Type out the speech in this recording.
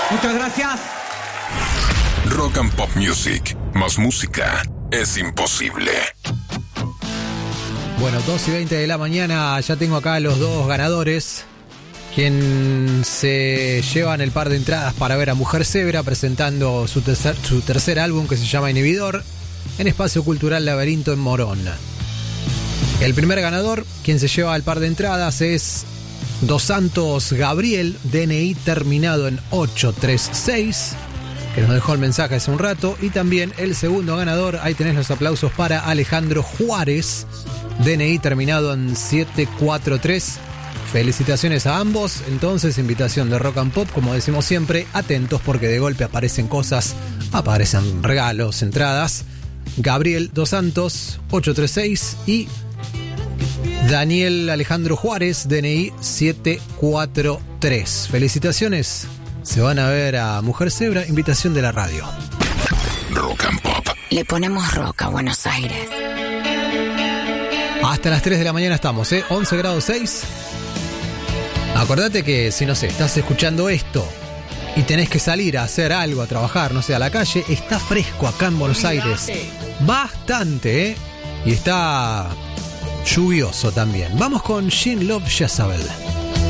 Muchas gracias. Rock and Pop Music. Más música es imposible. Bueno, 2:20 de la mañana, ya tengo acá los dos ganadores. Quien se llevan el par de entradas para ver a Mujer Zebra presentando su tercer álbum que se llama Inhibidor en Espacio Cultural Laberinto en Morón. El primer ganador, quien se lleva el par de entradas, es Dos Santos Gabriel, DNI terminado en 836, que nos dejó el mensaje hace un rato. Y también el segundo ganador, ahí tenés los aplausos para Alejandro Juárez, DNI terminado en 743. Felicitaciones a ambos. Entonces, invitación de Rock and Pop, como decimos siempre, atentos porque de golpe aparecen cosas, aparecen regalos, entradas. Gabriel Dos Santos, 836, y Daniel Alejandro Juárez, DNI 743. Felicitaciones. Se van a ver a Mujer Zebra, invitación de la radio. Rock and Pop. Le ponemos rock a Buenos Aires. Hasta las 3 de la mañana estamos, 11 grados 6. Acordate que si, no sé, estás escuchando esto y tenés que salir a hacer algo, a trabajar, no sé, a la calle, está fresco acá en Buenos Aires. Bastante, Y está lluvioso también. Vamos con Jean Love Jezabel.